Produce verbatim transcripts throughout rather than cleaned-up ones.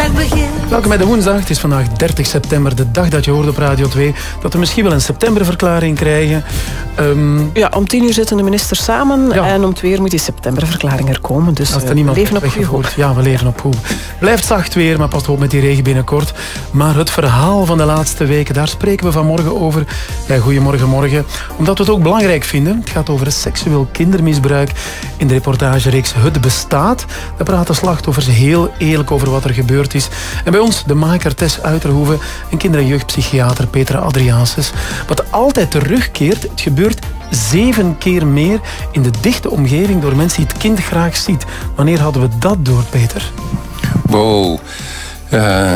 dag begint. Welkom bij de woensdag. Het is vandaag dertig september, de dag dat je hoort op Radio twee dat we misschien wel een septemberverklaring krijgen. Um, ja, om tien uur zitten de ministers samen ja. en om twee uur moet die septemberverklaring er komen. Dus Als er uh, niemand we leven op goede hoop. Ja, we leven op goede. Blijft zacht weer, maar pas op met die regen binnenkort. Maar het verhaal van de laatste weken, daar spreken we vanmorgen over. Ja, goedemorgen, morgen. Omdat we het ook belangrijk vinden. Het gaat over seksueel kindermisbruik. In de reportagereeks Het Bestaat. Daar praten slachtoffers heel eerlijk over wat er gebeurd is. En bij ons de maker Tess Uiterhoeve en kinder- en jeugdpsychiater Petra Adriaanses. Wat altijd terugkeert, het gebeurt zeven keer meer in de dichte omgeving door mensen die het kind graag ziet. Wanneer hadden we dat door, Peter? Wow. Uh,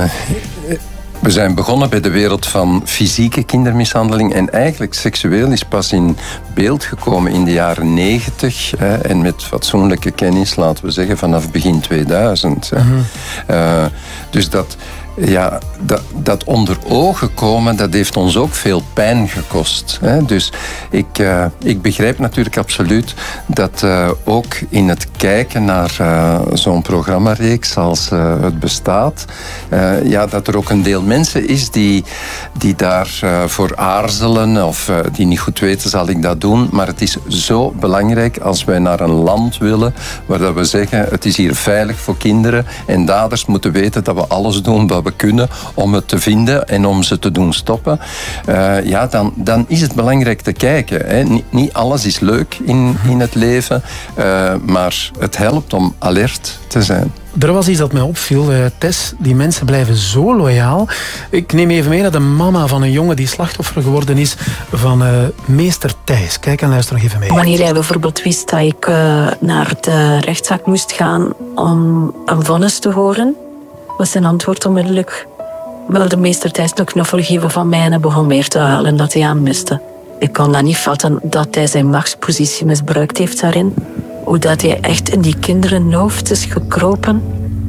we zijn begonnen bij de wereld van fysieke kindermishandeling en eigenlijk seksueel is pas in beeld gekomen in de jaren negentig hè, en met fatsoenlijke kennis, laten we zeggen, vanaf begin tweeduizend. Hè. Mm-hmm. Uh, dus dat... Ja, dat, dat onder ogen komen, dat heeft ons ook veel pijn gekost. Hè? Dus ik, uh, ik begrijp natuurlijk absoluut dat uh, ook in het kijken naar uh, zo'n programmareeks als uh, Het Bestaat, uh, ja, dat er ook een deel mensen is die, die daarvoor uh, voor aarzelen of uh, die niet goed weten, zal ik dat doen. Maar het is zo belangrijk als wij naar een land willen waar dat we zeggen, het is hier veilig voor kinderen en daders moeten weten dat we alles doen wat we kunnen om het te vinden en om ze te doen stoppen. Uh, ja, dan, dan is het belangrijk te kijken. Hè. Niet, niet alles is leuk in, in het leven, uh, maar het helpt om alert te zijn. Er was iets dat mij opviel, uh, Tess. Die mensen blijven zo loyaal. Ik neem even mee naar de mama van een jongen die slachtoffer geworden is van uh, meester Thijs. Kijk en luister nog even mee. Wanneer hij bijvoorbeeld wist dat ik uh, naar de rechtszaak moest gaan om een vonnis te horen, was zijn antwoord onmiddellijk: wilde meester Thijs een knuffel geven van mij, en hij begon weer te huilen dat hij aan miste. Ik kon dat niet vatten dat hij zijn machtspositie misbruikt heeft daarin. Hoe dat hij echt in die kinderen hoofd is gekropen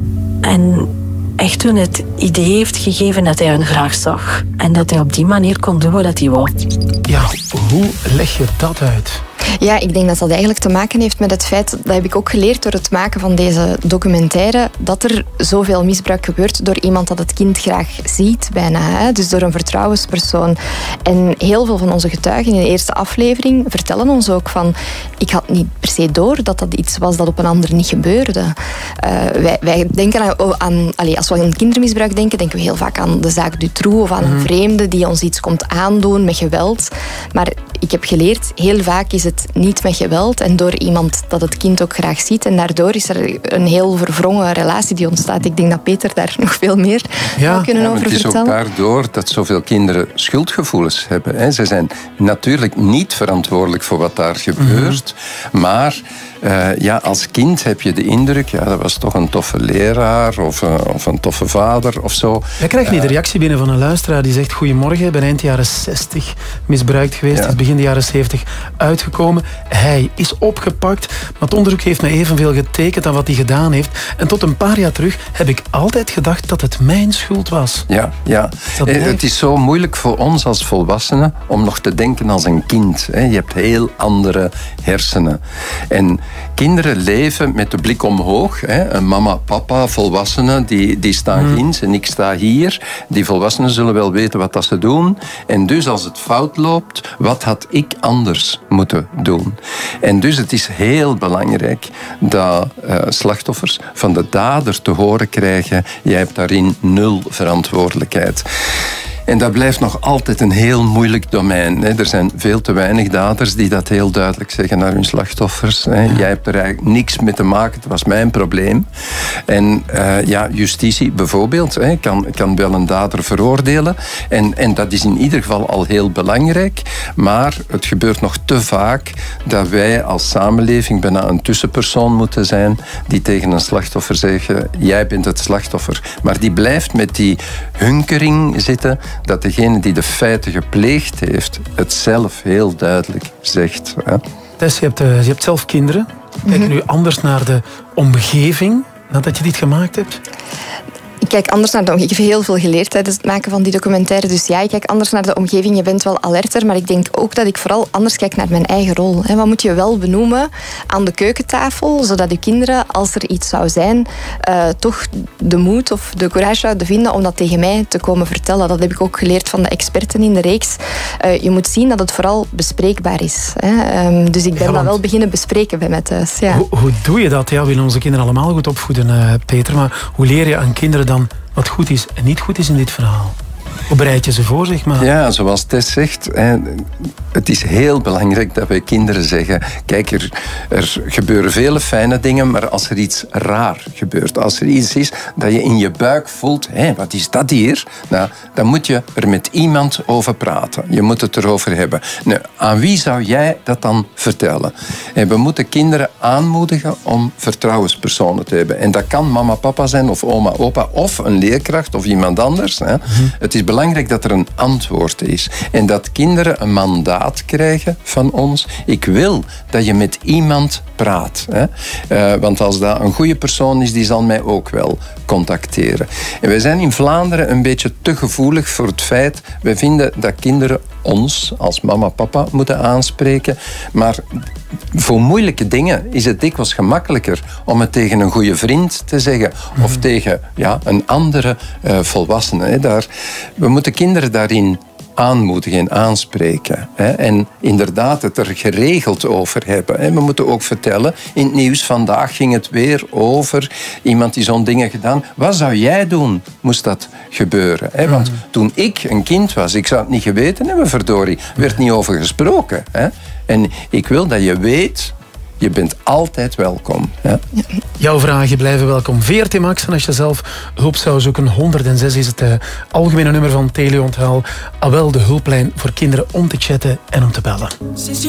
en echt hun het idee heeft gegeven dat hij hen graag zag. En dat hij op die manier kon doen wat hij wou. Ja, hoe leg je dat uit? Ja, ik denk dat dat eigenlijk te maken heeft met het feit, dat heb ik ook geleerd door het maken van deze documentaire, dat er zoveel misbruik gebeurt door iemand dat het kind graag ziet, bijna. Hè? Dus door een vertrouwenspersoon. En heel veel van onze getuigen in de eerste aflevering vertellen ons ook van, ik had niet per se door dat dat iets was dat op een ander niet gebeurde. Uh, wij, wij denken aan, aan allez, als we aan kindermisbruik denken, denken we heel vaak aan de zaak Dutroux of aan een vreemde die ons iets komt aandoen met geweld. Maar ik heb geleerd, heel vaak is het niet met geweld en door iemand dat het kind ook graag ziet. En daardoor is er een heel verwrongen relatie die ontstaat. Ik denk dat Peter daar nog veel meer ja. zou kunnen ja, over vertellen. Het is ook daardoor dat zoveel kinderen schuldgevoelens hebben. Hè. Ze zijn natuurlijk niet verantwoordelijk voor wat daar gebeurt, mm-hmm. maar Uh, ja, als kind heb je de indruk, ja, dat was toch een toffe leraar of, uh, of een toffe vader of zo. Jij krijgt niet de reactie binnen van een luisteraar die zegt: goedemorgen, ik ben eind jaren zestig misbruikt geweest, ja. is begin de jaren zeventig uitgekomen. Hij is opgepakt, maar het onderzoek heeft me evenveel getekend aan wat hij gedaan heeft. En tot een paar jaar terug heb ik altijd gedacht dat het mijn schuld was. Ja, ja. Het is zo moeilijk voor ons als volwassenen om nog te denken als een kind. Je hebt heel andere hersenen. En kinderen leven met de blik omhoog. Hè. Een mama, papa, volwassenen, die, die staan hmm. ginds en ik sta hier. Die volwassenen zullen wel weten wat dat ze doen. En dus als het fout loopt, wat had ik anders moeten doen? En dus het is heel belangrijk dat uh, slachtoffers van de dader te horen krijgen: jij hebt daarin nul verantwoordelijkheid. En dat blijft nog altijd een heel moeilijk domein. Er zijn veel te weinig daders die dat heel duidelijk zeggen naar hun slachtoffers. Jij hebt er eigenlijk niks mee te maken, het was mijn probleem. En uh, ja, justitie bijvoorbeeld kan, kan wel een dader veroordelen. En, en dat is in ieder geval al heel belangrijk. Maar het gebeurt nog te vaak dat wij als samenleving bijna een tussenpersoon moeten zijn die tegen een slachtoffer zeggen: jij bent het slachtoffer. Maar die blijft met die hunkering zitten dat degene die de feiten gepleegd heeft het zelf heel duidelijk zegt. Hè? Tess, je hebt, uh, je hebt zelf kinderen. Kijk je nu anders naar de omgeving nadat je dit gemaakt hebt? Ik kijk anders naar de omgeving. Ik heb heel veel geleerd tijdens het maken van die documentaire. Dus ja, ik kijk anders naar de omgeving. Je bent wel alerter, maar ik denk ook dat ik vooral anders kijk naar mijn eigen rol. Wat moet je wel benoemen aan de keukentafel, zodat je kinderen, als er iets zou zijn, uh, toch de moed of de courage zouden vinden om dat tegen mij te komen vertellen. Dat heb ik ook geleerd van de experten in de reeks. Uh, je moet zien dat het vooral bespreekbaar is. Hè. Um, dus ik ben ja, dat wel beginnen bespreken bij mij thuis. Ja. Hoe, hoe doe je dat? Ja, we willen onze kinderen allemaal goed opvoeden, uh, Peter. Maar hoe leer je aan kinderen dan wat goed is en niet goed is in dit verhaal? Hoe bereid je ze voor, zeg maar? Ja, zoals Tess zegt, het is heel belangrijk dat wij kinderen zeggen, kijk, er, er gebeuren vele fijne dingen, maar als er iets raar gebeurt, als er iets is dat je in je buik voelt, hé, wat is dat hier? Nou, dan moet je er met iemand over praten. Je moet het erover hebben. Nou, aan wie zou jij dat dan vertellen? En we moeten kinderen aanmoedigen om vertrouwenspersonen te hebben. En dat kan mama, papa zijn, of oma, opa, of een leerkracht, of iemand anders. Hè. Mm-hmm. Het is belangrijk dat er een antwoord is. En dat kinderen een mandaat krijgen van ons. Ik wil dat je met iemand praat. Hè. Uh, want als dat een goede persoon is, die zal mij ook wel contacteren. En wij zijn in Vlaanderen een beetje te gevoelig voor het feit, wij vinden dat kinderen ons als mama, papa moeten aanspreken. Maar voor moeilijke dingen is het dikwijls gemakkelijker om het tegen een goede vriend te zeggen. Mm-hmm. Of tegen ja, een andere uh, volwassene. Hè. Daar, we moeten kinderen daarin aanmoedigen en aanspreken. Hè. En inderdaad het er geregeld over hebben. Hè. We moeten ook vertellen, in het nieuws vandaag ging het weer over iemand die zo'n dingen gedaan. Wat zou jij doen, moest dat gebeuren? Hè. Want mm-hmm. toen ik een kind was, ik zou het niet geweten hebben, verdorie. Er werd niet over gesproken. Hè. En ik wil dat je weet, je bent altijd welkom. Ja. Jouw vragen blijven welkom. V R T Max, en als je zelf hulp zou zoeken, honderdzes is het uh, algemene nummer van Teleonthaal. Al wel de hulplijn voor kinderen om te chatten en om te bellen.